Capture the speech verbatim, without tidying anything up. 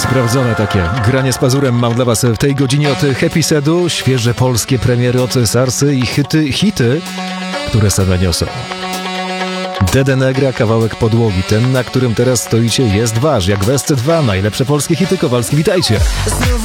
sprawdzone takie. Granie z pazurem mam dla was w tej godzinie od Happy Sedu, świeże polskie premiery od Sarsy i hity, hity, które same niosą. Dede Negra, kawałek podłogi, ten, na którym teraz stoicie, jest wasz, jak West dwa, najlepsze polskie hity. Kowalski, witajcie!